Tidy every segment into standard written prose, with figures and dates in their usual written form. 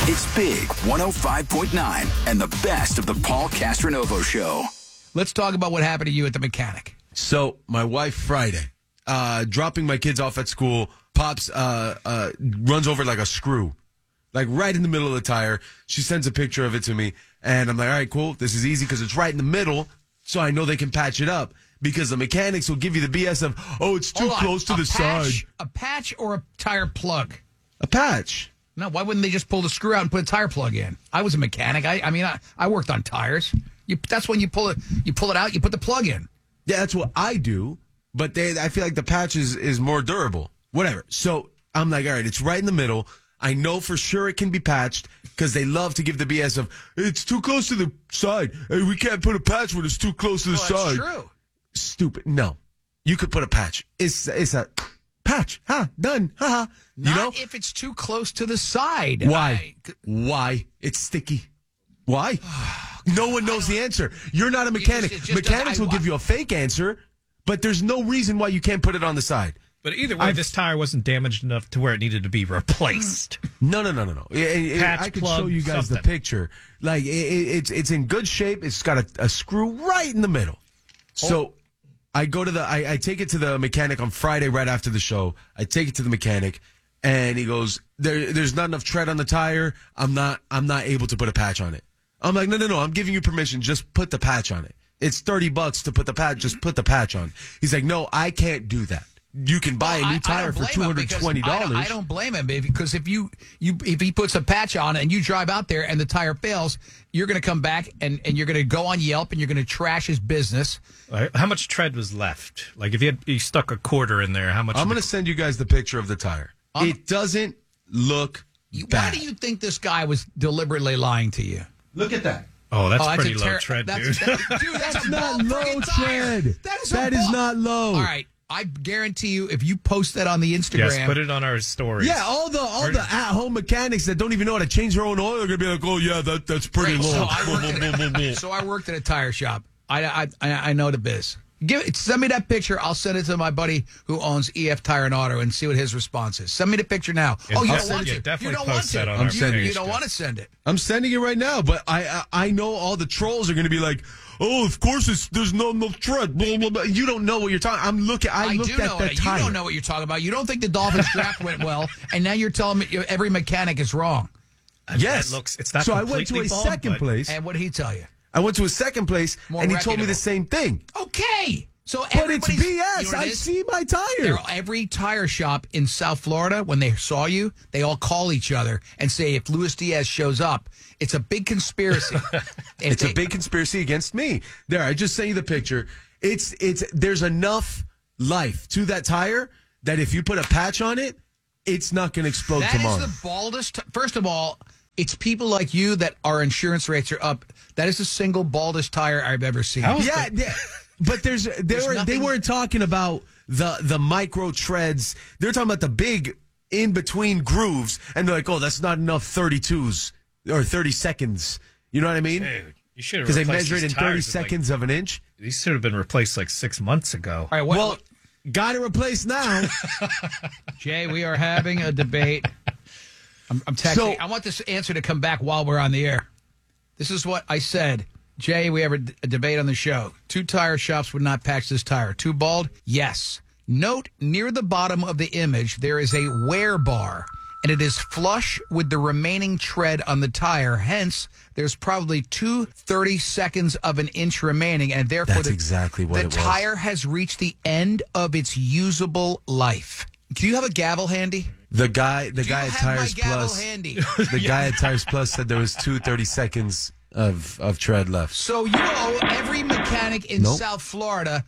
It's Big 105.9 and the best of the Paul Castronovo Show. Let's talk about what happened to you at the mechanic. So my wife Friday, dropping my kids off at school, pops runs over like a screw, like right in the middle of the tire. She sends a picture of it to me, and I'm like, all right, cool. This is easy because it's right in the middle, so I know they can patch it up. Because the mechanics will give you the BS of, oh, it's too close to the side. A patch or a tire plug? A patch. No, why wouldn't they just pull the screw out and put a tire plug in? I was a mechanic. I worked on tires. That's when you pull it out, you put the plug in. Yeah, that's what I do. But I feel like the patch is more durable. Whatever. So I'm like, all right, it's right in the middle. I know for sure it can be patched because they love to give the BS of, it's too close to the side. Hey, we can't put a patch when it's too close to the side. That's true. Stupid. No. You could put a patch. It's a patch. Done. Not you know? if it's too close to the side. Why? Why? It's sticky. Why? No one knows the answer. You're not a mechanic. Mechanics will give you a fake answer, but there's no reason why you can't put it on the side. But either way, this tire wasn't damaged enough to where it needed to be replaced. No. I could show you guys the picture. Like, it's in good shape. It's got a screw right in the middle. So I go to I take it to the mechanic on Friday right after the show. I take it to the mechanic, and he goes, there's not enough tread on the tire. I'm not able to put a patch on it. I'm like, no. I'm giving you permission. Just put the patch on it. It's $30 to put the patch. Just put the patch on. He's like, no, I can't do that. You can buy a new tire for $220. I don't blame him, because if he puts a patch on and you drive out there and the tire fails, you're going to come back and you're going to go on Yelp and you're going to trash his business. How much tread was left? Like if you stuck a quarter in there, how much? I'm going to send you guys the picture of the tire. It doesn't look bad. Why do you think this guy was deliberately lying to you? Look at that. Oh, that's pretty low tread, dude. That's not low tread. That is not low. All right. I guarantee you, if you post that on the Instagram, yes, put it on our stories. Yeah, all the at-home mechanics that don't even know how to change their own oil are gonna be like, oh yeah, that's pretty low. So I worked at a tire shop. I know the biz. Send me that picture. I'll send it to my buddy who owns EF Tire and Auto and see what his response is. Send me the picture now. Yeah, you don't want to. Definitely You don't post want that to. on our page. You don't want to send it. I'm sending it right now, but I know all the trolls are gonna be like, oh, of course there's no tread. Blah, blah, blah. You don't know what you're talking. I looked at that tire. You don't know what you're talking about. You don't think the Dolphins draft went well, and now you're telling me every mechanic is wrong. Yes. It's not so I went to a second place. And what did he tell you? I went to a second place, and he told me the same thing. Okay. So but it's BS. You know I see my tire. Every tire shop in South Florida, when they saw you, they all call each other and say, if Luis Diaz shows up, it's a big conspiracy. It's a big conspiracy against me. There, I just sent you the picture. There's enough life to that tire that if you put a patch on it, it's not going to explode tomorrow. That is the baldest. First of all, it's people like you that our insurance rates are up. That is the single baldest tire I've ever seen. Yeah. But they weren't talking about the micro treads. They're talking about the big in between grooves, and they're like, oh, that's not enough 32s or 30 seconds. You know what I mean? Dude, you should have because they measure it in 30 seconds of an inch. These should have been replaced like 6 months ago. All right, got it replaced now. Jay, we are having a debate. I'm texting. So, I want this answer to come back while we're on the air. This is what I said. Jay, we have a debate on the show. 2 tire shops would not patch this tire. Too bald? Yes. Note, near the bottom of the image, there is a wear bar, and it is flush with the remaining tread on the tire. Hence, there's probably 30 seconds of an inch remaining, and therefore that's exactly what it was. The tire has reached the end of its usable life. Do you have a gavel handy? The guy at Tires Plus. The guy at Tires Plus said there was 30 seconds of tread left. So you owe every mechanic in South Florida,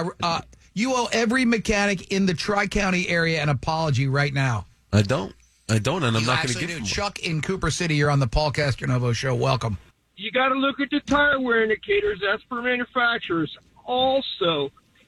you owe every mechanic in the Tri-County area an apology right now. I don't, and I'm not going to give him one. Chuck in Cooper City, you're on the Paul Castronovo Show. Welcome. You got to look at the tire wear indicators. That's for manufacturers. Also,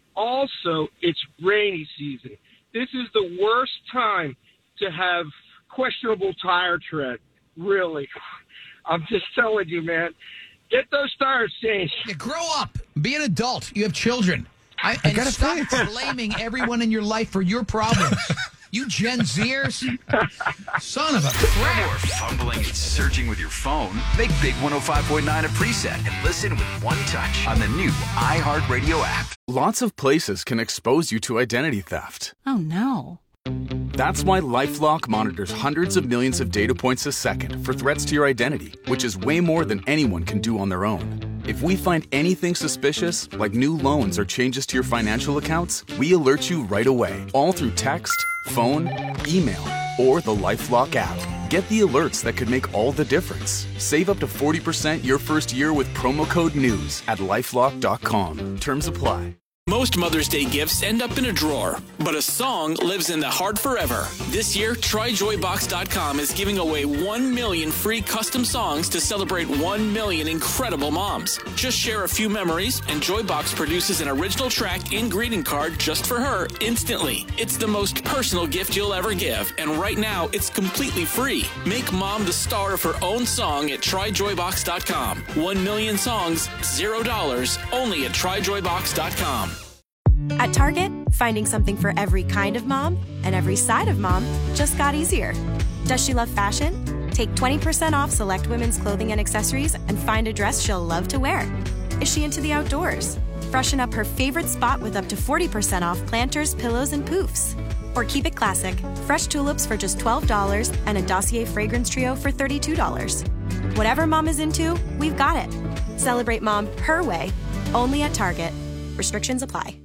it's rainy season. This is the worst time to have questionable tire tread. Really. I'm just telling you, man. Get those tires changed. Yeah, grow up. Be an adult. You have children. And stop blaming everyone in your life for your problems. You Gen Zers? Son of a crap. No more fumbling and searching with your phone. Make Big 105.9 a preset and listen with one touch on the new iHeartRadio app. Lots of places can expose you to identity theft. Oh, no. That's why LifeLock monitors hundreds of millions of data points a second for threats to your identity, which is way more than anyone can do on their own. If we find anything suspicious, like new loans or changes to your financial accounts, we alert you right away, all through text, phone, email, or the LifeLock app. Get the alerts that could make all the difference. Save up to 40% your first year with promo code NEWS at LifeLock.com. Terms apply. Most Mother's Day gifts end up in a drawer, but a song lives in the heart forever. This year, TryJoyBox.com is giving away 1 million free custom songs to celebrate 1 million incredible moms. Just share a few memories, and Joybox produces an original track and greeting card just for her instantly. It's the most personal gift you'll ever give, and right now, it's completely free. Make mom the star of her own song at TryJoyBox.com. 1 million songs, $0, only at TryJoyBox.com. At Target, finding something for every kind of mom and every side of mom just got easier. Does she love fashion? Take 20% off select women's clothing and accessories and find a dress she'll love to wear. Is she into the outdoors? Freshen up her favorite spot with up to 40% off planters, pillows, and poofs. Or keep it classic, fresh tulips for just $12 and a Dossier fragrance trio for $32. Whatever mom is into, we've got it. Celebrate mom her way, only at Target. Restrictions apply.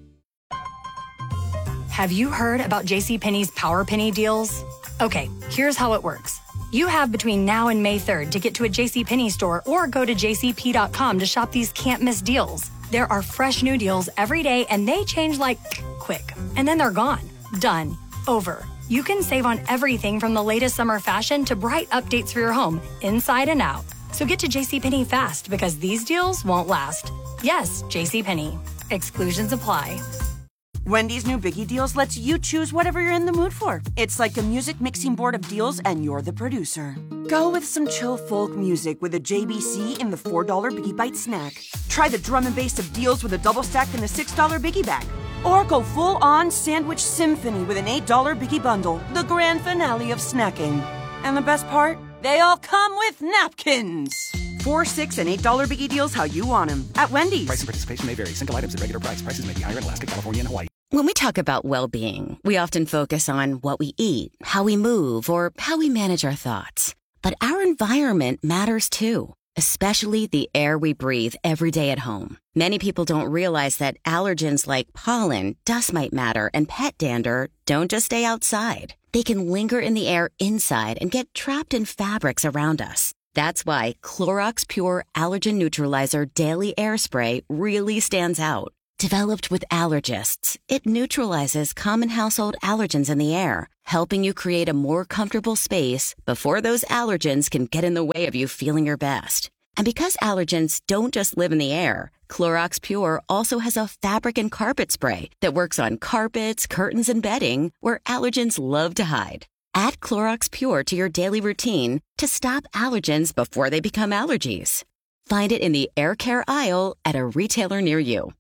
Have you heard about JCPenney's Power Penny deals? Okay, here's how it works. You have between now and May 3rd to get to a JCPenney store or go to jcp.com to shop these can't-miss deals. There are fresh new deals every day, and they change like quick. And then they're gone. Done. Over. You can save on everything from the latest summer fashion to bright updates for your home, inside and out. So get to JCPenney fast, because these deals won't last. Yes, JCPenney. Exclusions apply. Wendy's new Biggie Deals lets you choose whatever you're in the mood for. It's like a music mixing board of deals, and you're the producer. Go with some chill folk music with a JBC in the $4 Biggie Bite snack. Try the drum and bass of deals with a double stack in the $6 Biggie bag. Or go full-on sandwich symphony with an $8 Biggie bundle, the grand finale of snacking. And the best part? They all come with napkins. $4, $6, and $8 Biggie Deals how you want them at Wendy's. Price and participation may vary. Single items at regular price. Prices may be higher in Alaska, California, and Hawaii. When we talk about well-being, we often focus on what we eat, how we move, or how we manage our thoughts. But our environment matters too, especially the air we breathe every day at home. Many people don't realize that allergens like pollen, dust mite matter, and pet dander don't just stay outside. They can linger in the air inside and get trapped in fabrics around us. That's why Clorox Pure Allergen Neutralizer Daily Air Spray really stands out. Developed with allergists, it neutralizes common household allergens in the air, helping you create a more comfortable space before those allergens can get in the way of you feeling your best. And because allergens don't just live in the air, Clorox Pure also has a fabric and carpet spray that works on carpets, curtains, and bedding where allergens love to hide. Add Clorox Pure to your daily routine to stop allergens before they become allergies. Find it in the air care aisle at a retailer near you.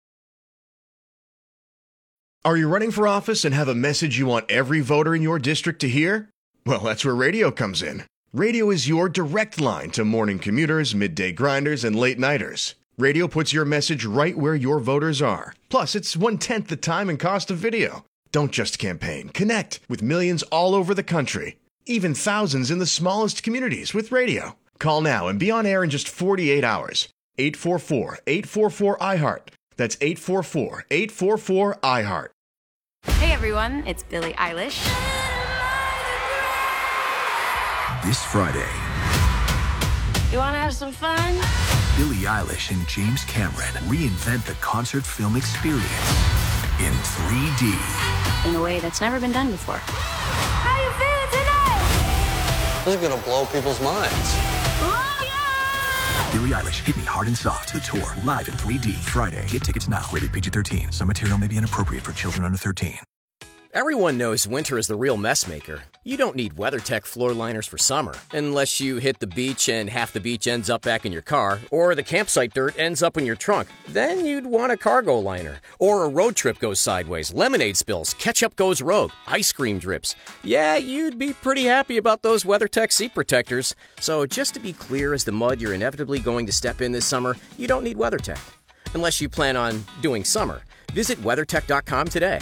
Are you running for office and have a message you want every voter in your district to hear? Well, that's where radio comes in. Radio is your direct line to morning commuters, midday grinders, and late-nighters. Radio puts your message right where your voters are. Plus, it's 1/10 the time and cost of video. Don't just campaign. Connect with millions all over the country. Even thousands in the smallest communities with radio. Call now and be on air in just 48 hours. 844-844-IHEART. That's 844-844-IHEART. Hey everyone, it's Billie Eilish. This Friday, You want to have some fun? Billie Eilish and James Cameron reinvent the concert film experience in 3D. In a way that's never been done before. How you feeling tonight? This is gonna blow people's minds. Billie Eilish, Hit Me Hard and Soft, the tour, live in 3D, Friday. Get tickets now. Rated PG-13. Some material may be inappropriate for children under 13. Everyone knows winter is the real mess maker. You don't need WeatherTech floor liners for summer, unless you hit the beach and half the beach ends up back in your car, or the campsite dirt ends up in your trunk. Then you'd want a cargo liner. Or a road trip goes sideways, lemonade spills, ketchup goes rogue, ice cream drips. Yeah, you'd be pretty happy about those WeatherTech seat protectors. So just to be clear, as the mud you're inevitably going to step in this summer, you don't need WeatherTech. Unless you plan on doing summer. Visit WeatherTech.com today.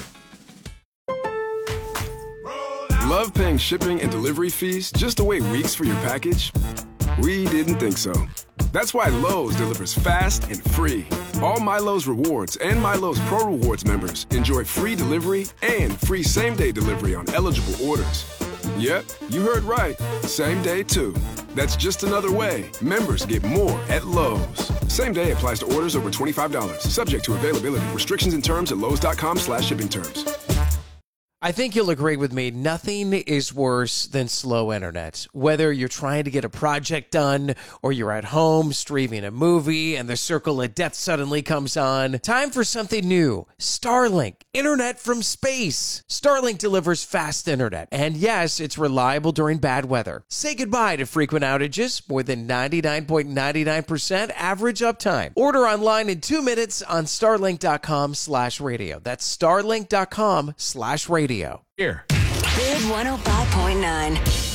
Love paying shipping and delivery fees just to wait weeks for your package? We didn't think so. That's why Lowe's delivers fast and free. All MyLowe's Rewards and MyLowe's Pro Rewards members enjoy free delivery and free same-day delivery on eligible orders. Yep, you heard right. Same day, too. That's just another way members get more at Lowe's. Same day applies to orders over $25. Subject to availability. Restrictions and terms at Lowe's.com/shipping terms. I think you'll agree with me, nothing is worse than slow internet. Whether you're trying to get a project done or you're at home streaming a movie and the circle of death suddenly comes on, time for something new. Starlink, internet from space. Starlink delivers fast internet, and yes, it's reliable during bad weather. Say goodbye to frequent outages, more than 99.99% average uptime. Order online in 2 minutes on starlink.com/radio. That's starlink.com/radio. Here. Big 105.9.